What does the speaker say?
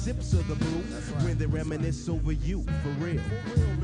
Sips of the brew when they reminisce over you, for real.